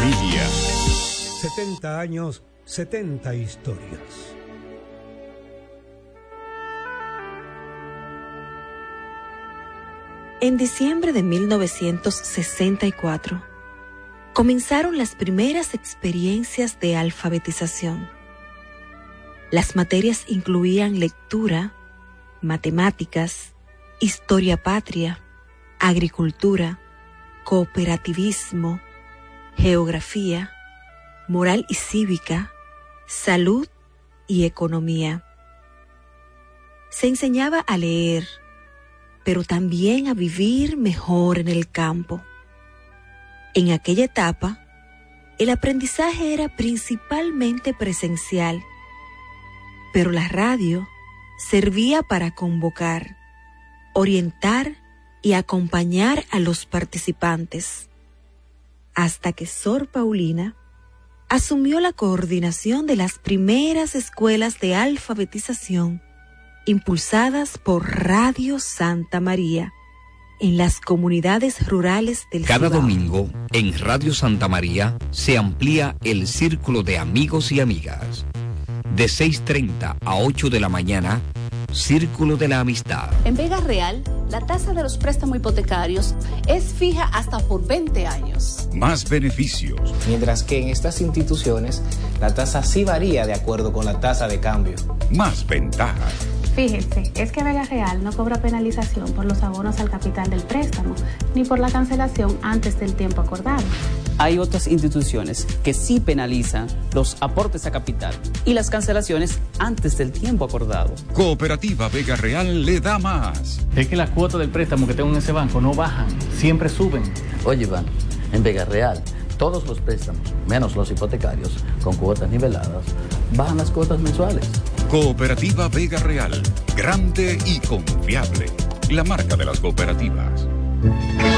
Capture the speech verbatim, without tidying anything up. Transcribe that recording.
familia. setenta años, setenta historias. En diciembre de mil novecientos sesenta y cuatro, comenzaron las primeras experiencias de alfabetización. Las materias incluían lectura, matemáticas, historia patria, agricultura, cooperativismo, geografía, moral y cívica, salud y economía. Se enseñaba a leer, pero también a vivir mejor en el campo. En aquella etapa, el aprendizaje era principalmente presencial, pero la radio servía para convocar, orientar y acompañar a los participantes, hasta que Sor Paulina asumió la coordinación de las primeras escuelas de alfabetización impulsadas por Radio Santa María en las comunidades rurales del Cada Cibao. domingo, en Radio Santa María, se amplía el círculo de amigos y amigas. De seis y media a ocho de la mañana, Círculo de la Amistad. En Vega Real, la tasa de los préstamos hipotecarios es fija hasta por veinte años. Más beneficios. Mientras que en estas instituciones, la tasa sí varía de acuerdo con la tasa de cambio. Más ventajas. Fíjense, es que Vega Real no cobra penalización por los abonos al capital del préstamo, ni por la cancelación antes del tiempo acordado. Hay otras instituciones que sí penalizan los aportes a capital y las cancelaciones antes del tiempo acordado. Cooperativa Vega Real le da más. Es que las cuotas del préstamo que tengo en ese banco no bajan, siempre suben. Oye, Iván, en Vega Real, todos los préstamos, menos los hipotecarios, con cuotas niveladas, bajan las cuotas mensuales. Cooperativa Vega Real, grande y confiable. La marca de las cooperativas.